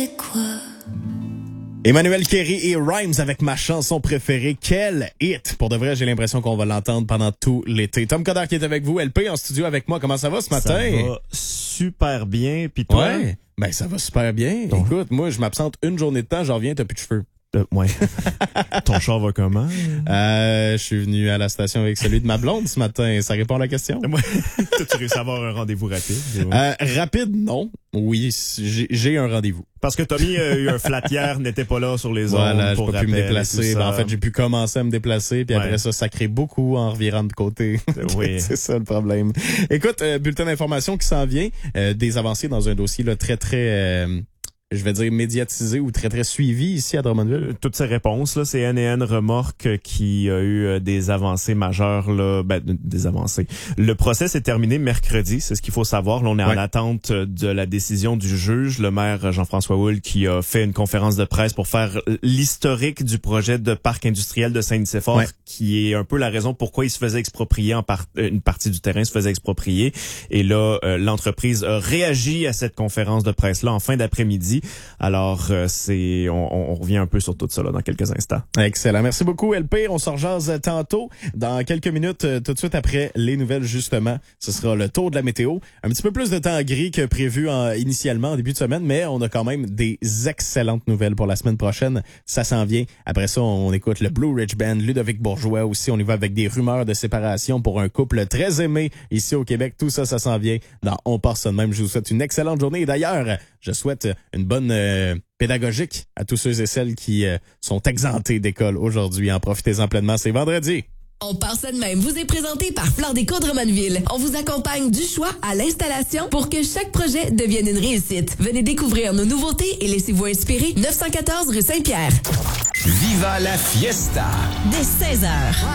Emmanuel Kerry et Rhymes avec ma chanson préférée. Quel hit! Pour de vrai, j'ai l'impression qu'on va l'entendre pendant tout l'été. Tom Coderre qui est avec vous, LP en studio avec moi. Comment ça va ce matin? Ça va super bien. Puis toi? Ouais, ben ça va super bien. Donc, écoute, moi, je m'absente une journée de temps, j'en reviens, t'as plus de cheveux. Ouais. Ton char va comment? Je suis venu à la station avec celui de ma blonde ce matin. Ça répond à la question? T'as-tu réussi à avoir un rendez-vous rapide? Rapide, non. Oui, j'ai un rendez-vous. Parce que Tommy a eu un flat hier, n'était pas là sur les ondes. Voilà, pour j'ai pas pu me rappel déplacer. En fait, j'ai pu commencer à me déplacer, puis après ça crée beaucoup en revirant de côté. Oui. C'est ça le problème. Écoute, bulletin d'information qui s'en vient, des avancées dans un dossier là très je vais dire médiatisé ou très suivi ici à Drummondville. Toutes ces réponses là, c'est N&N Remorque qui a eu des avancées majeures là, des avancées. Le procès s'est terminé mercredi, c'est ce qu'il faut savoir. Là, on est en attente de la décision du juge, le maire Jean-François Houle qui a fait une conférence de presse pour faire l'historique du projet de parc industriel de Saint-Nicéphore, qui est un peu la raison pourquoi il se faisait exproprier une partie du terrain se faisait exproprier. Et là, l'entreprise a réagi à cette conférence de presse là en fin d'après-midi. Alors, on revient un peu sur tout ça là, dans quelques instants. Excellent. Merci beaucoup, LP. On se rejase tantôt. Dans quelques minutes, tout de suite après les nouvelles, justement, ce sera le tour de la météo. Un petit peu plus de temps gris que prévu initialement en début de semaine, mais on a quand même des excellentes nouvelles pour la semaine prochaine. Ça s'en vient. Après ça, on écoute le Blue Ridge Band, Ludovic Bourgeois aussi. On y va avec des rumeurs de séparation pour un couple très aimé ici au Québec. Tout ça, ça s'en vient dans On part ça de même. Je vous souhaite une excellente journée. Et d'ailleurs, je souhaite une bonne pédagogique à tous ceux et celles qui sont exemptés d'école aujourd'hui. En profitez-en pleinement, c'est vendredi. On part ça de même vous est présenté par Fleur Déco Drummondville. On vous accompagne du choix à l'installation pour que chaque projet devienne une réussite. Venez découvrir nos nouveautés et laissez-vous inspirer. 914 rue Saint-Pierre. Viva la fiesta! Dès 16h.